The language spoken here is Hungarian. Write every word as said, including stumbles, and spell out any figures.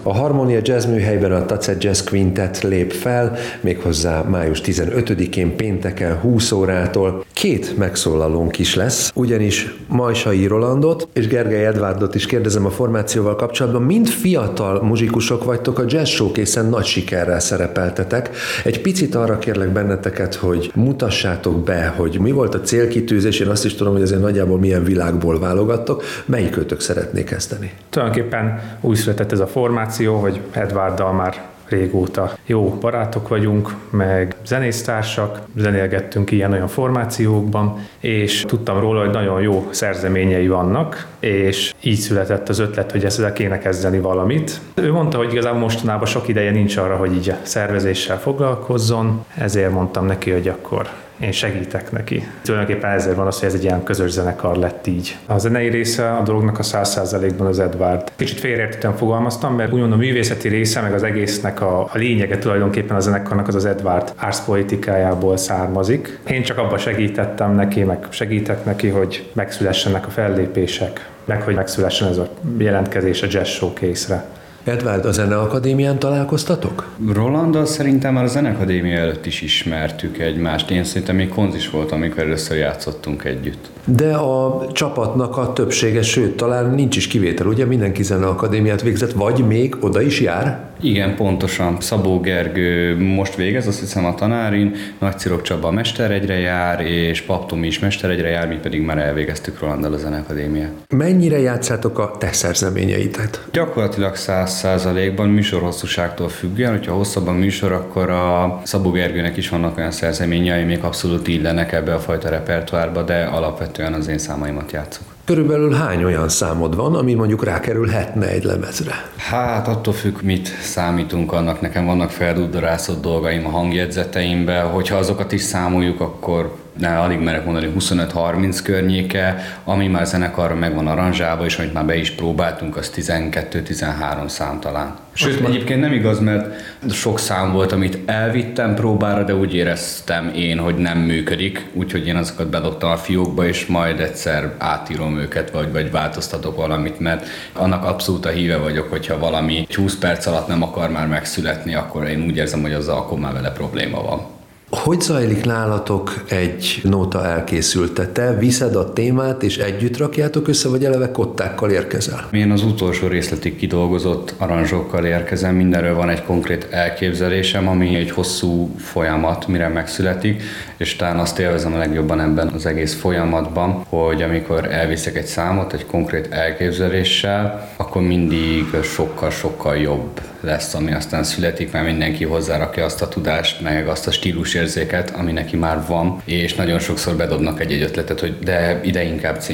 A Harmonia Jazz műhelyben a Tacet Jazz Quintet lép fel, méghozzá május tizenötödikén pénteken húsz órától. Két megszólalónk is lesz, ugyanis Majsai Rolandot és Gergely Edvárdot is kérdezem a formációval kapcsolatban. Mind fiatal muzsikusok vagytok, a Jazz Showcase-en nagy sikerrel szerepeltetek. Egy picit arra kérlek benneteket, hogy mutassátok be, hogy mi volt a célkitűzés, én azt is tudom, hogy azért nagyjából milyen világból válogattok. Melyikőtök szeretné kezdeni? Tulajdonképpen úgy született ez a formáció, hogy Edvárddal már régóta jó barátok vagyunk, meg zenésztársak, zenélgettünk ilyen-olyan formációkban, és tudtam róla, hogy nagyon jó szerzeményei vannak, és így született az ötlet, hogy ezzel kéne kezdeni valamit. Ő mondta, hogy igazából mostanában sok ideje nincs arra, hogy így a szervezéssel foglalkozzon, ezért mondtam neki, hogy akkor én segítek neki. Tulajdonképpen ezért van az, hogy ez egy ilyen közös zenekar lett így. A zenei része a dolognak a száz százalékban az Edvárd. Kicsit félreértettem fogalmaztam, mert úgymond a művészeti része, meg az egésznek a, a lényege tulajdonképpen a zenekarnak az az Edvárd árszpolitikájából származik. Én csak abba segítettem neki, meg segítek neki, hogy megszülessenek a fellépések, meg hogy megszülessen ez a jelentkezés a Jazz Showcase-re. Edvárd, a Zeneakadémián találkoztatok? Rolanddal szerintem már a Zeneakadémia előtt is ismertük egymást. Én szerintem még konzis voltam, amikor először játszottunk együtt. De a csapatnak a többsége, sőt, talán nincs is kivétel, ugye? Mindenki Zeneakadémiát végzett, vagy még oda is jár? Igen, pontosan. Szabó Gergő most végez, azt hiszem a tanárin, Nagycirok Csaba mesteregyre jár, és Pap Tomi is mesteregyre jár, mi pedig már elvégeztük Rolanddal a Zeneakadémiát. Mennyire játszátok a te szerzeményeitet? Gyakorlatilag száz százalékban műsorhosszúságtól függően, hogyha hosszabb a műsor, akkor a Szabó Gergőnek is vannak olyan szerzeményei, amik abszolút illenek ebbe a fajta repertoárba, de alapvetően az én számaimat játszok. Körülbelül hány olyan számod van, ami mondjuk rákerülhetne egy lemezre? Hát attól függ, mit számítunk annak. Nekem vannak felduddarászott dolgaim a hangjegyzeteimben, hogyha azokat is számoljuk, akkor ne, alig merek mondani huszonöt-harminc környéke, ami már zenekarra meg van aranzsálva, és amit már be is próbáltunk, az tizenkettő-tizenhárom szám talán. Sőt, Azt egyébként nem igaz, mert sok szám volt, amit elvittem próbára, de úgy éreztem én, hogy nem működik, úgyhogy én azokat bedobtam a fiókba, és majd egyszer átírom őket, vagy, vagy változtatok valamit, mert annak abszolút a híve vagyok, hogyha valami húsz perc alatt nem akar már megszületni, akkor én úgy érzem, hogy azzal akkor már vele probléma van. Hogy zajlik nálatok egy nóta elkészülte? Te viszed a témát, és együtt rakjátok össze, vagy eleve kottákkal érkezel? Én az utolsó részletig kidolgozott aranzsokkal érkezem, mindenről van egy konkrét elképzelésem, ami egy hosszú folyamat, mire megszületik, és talán azt élvezem a legjobban ebben az egész folyamatban, hogy amikor elviszek egy számot egy konkrét elképzeléssel, akkor mindig sokkal-sokkal jobb lesz, ami aztán születik, mert mindenki hozzárakja azt a tudást, meg azt a stílusérzéket, ami neki már van, és nagyon sokszor bedobnak egy-egy ötletet, hogy de ide inkább C